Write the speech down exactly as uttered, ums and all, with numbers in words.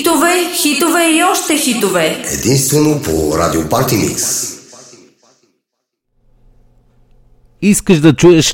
Хитове, хитове и още хитове. Единствено по Радио Парти Микс. Искаш да чуеш